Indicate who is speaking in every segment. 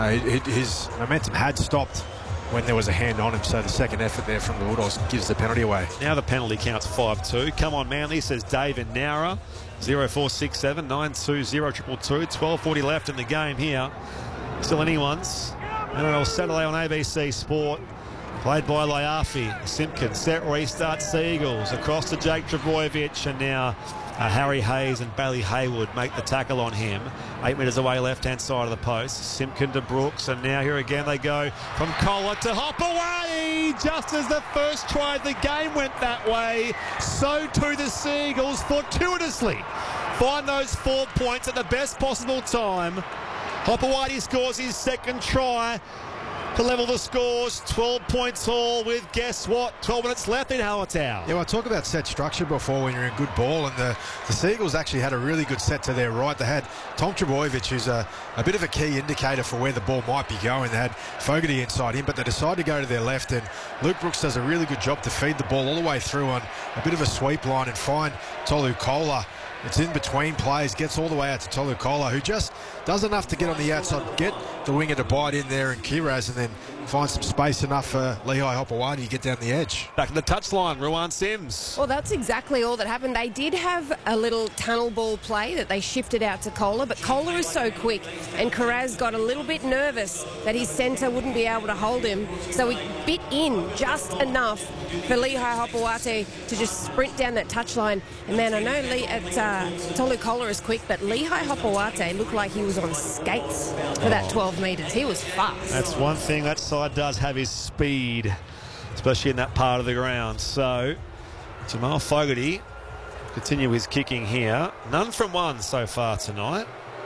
Speaker 1: His momentum had stopped when there was a hand on him, so the second effort there from the Bulldogs gives the penalty away.
Speaker 2: Now the penalty counts 5-2. Come on, Manly, says Dave in Nowra. 0467 920 222. 12:40 left in the game here. Still anyone's. NRL Saturday on ABC Sport. Played by Laiafi. Simpkins set restart Seagulls across to Jake Trbojevic, and now Harry Hayes and Bailey Haywood make the tackle on him. 8 metres away, left-hand side of the post. Simpkin to Brooks, and now here again they go from Kohler to Hopewadi. Just as the first try of the game went that way, so too the Seagulls fortuitously find those 4 points at the best possible time. Hopewadi scores his second try to level the scores. 12 points all with, guess what, 12 minutes left in Hallertau.
Speaker 1: Yeah, well, I talk about set structure before when you're in good ball, and the Seagulls actually had a really good set to their right. They had Tom Trbojevic, who's a bit of a key indicator for where the ball might be going. They had Fogarty inside him, but they decided to go to their left, and Luke Brooks does a really good job to feed the ball all the way through on a bit of a sweep line and find Tolu Kola. It's in between plays, gets all the way out to Tolu Kola, who just does enough to get on the outside, get the winger to bite in there and Kiraz, and then find some space enough for Lehigh Hopewadi to get down the edge.
Speaker 2: Back to the touchline, Ruan Sims.
Speaker 3: Well, that's exactly all that happened. They did have a little tunnel ball play that they shifted out to Kohler, but Kohler is so quick, and Kiraz got a little bit nervous that his centre wouldn't be able to hold him, so he bit in just enough for Lehigh Hopewadi to just sprint down that touchline. And man, I know Tolu Kola is quick, but Lehigh Hopewadi looked like he was on skates for that 12 metres. He was fast.
Speaker 2: That's one thing that side does have, is speed, especially in that part of the ground. So Jamal Fogarty continue his kicking here. None from one so far tonight.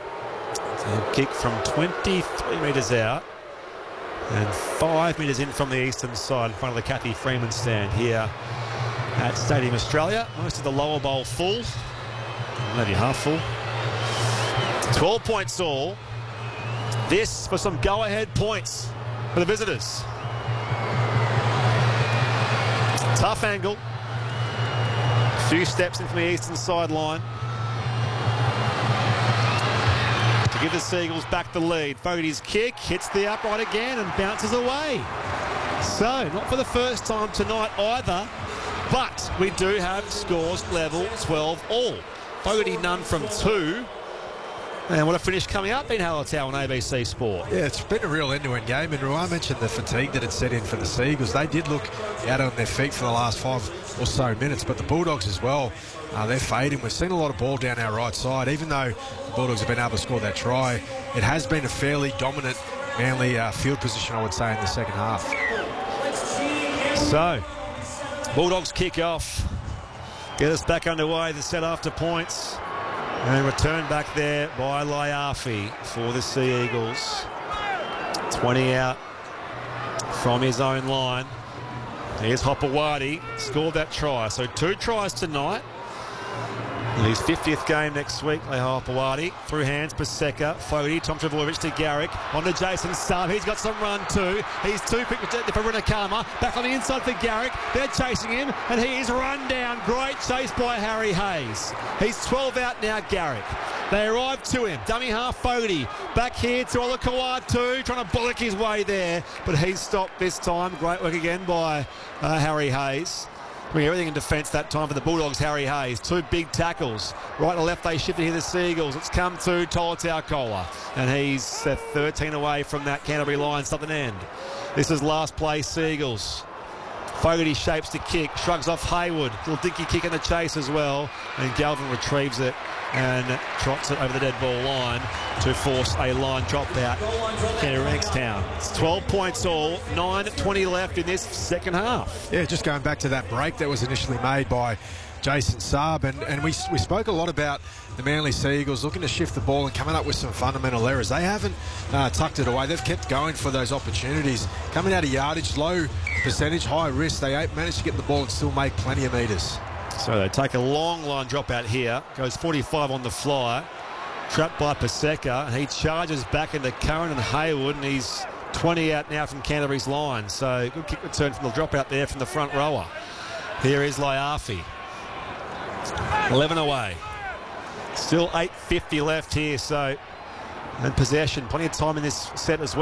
Speaker 2: So kick from 23 metres out and 5 metres in from the eastern side in front of the Kathy Freeman stand here at Stadium Australia. Most of the lower bowl full, maybe half full. 12 points all. This for some go-ahead points for the visitors. Tough angle. A few steps in from the eastern sideline to give the Seagulls back the lead. Fogarty's kick hits the upright again and bounces away. So, not for the first time tonight either, but we do have scores level 12 all. Fogarty none from two. And what a finish coming up in Hallertau on ABC Sport.
Speaker 1: Yeah, it's been a real end-to-end game, and Ruan mentioned the fatigue that had set in for the Seagulls. They did look out on their feet for the last 5 or so minutes, but the Bulldogs as well, they're fading. We've seen a lot of ball down our right side. Even though the Bulldogs have been able to score that try, it has been a fairly dominant Manly field position, I would say, in the second half.
Speaker 2: So, Bulldogs kick off. Get us back underway, the set after points. And return back there by Laiafi for the Sea Eagles. 20 out from his own line. Here's Hopewadi, scored that try. So 2 tries tonight. His 50th game next week, Lehigh Hopewadi. Through hands, Paseka, Fogarty, Tom Trbojevic to Garrick. On to Jason Saab. He's got some run too. He's too quick for Runakama. Back on the inside for Garrick. They're chasing him, and he is run down. Great chase by Harry Hayes. He's 12 out now, Garrick. They arrive to him. Dummy half Fogarty. Back here to Olakau'atu, trying to bullock his way there, but he's stopped this time. Great work again by Harry Hayes. Doing everything in defence that time for the Bulldogs. Harry Hayes, 2 big tackles. Right to left they shifted here, the Seagulls. It's come to Tolutau Kola, and he's 13 away from that Canterbury line, something end. This is last play, Seagulls. Fogarty shapes the kick, shrugs off Haywood. Little dinky kick in the chase as well, and Galvin retrieves it and trots it over the dead ball line to force a line drop out. Canterbury Bankstown. It's 12 points all, 9:20 left in this second half.
Speaker 1: Yeah, just going back to that break that was initially made by Jason Saab, and we spoke a lot about the Manly Sea Eagles looking to shift the ball and coming up with some fundamental errors. They haven't tucked it away. They've kept going for those opportunities. Coming out of yardage, low percentage, high risk. They managed to get the ball and still make plenty of metres.
Speaker 2: So they take a long line drop out here. Goes 45 on the fly. Trapped by Paseka. And he charges back into Curran and Haywood, and he's 20 out now from Canterbury's line. So good kick return from the drop out there from the front rower. Here is Laiafi. 11 away. Still 8:50 left here, so and possession. Plenty of time in this set as well.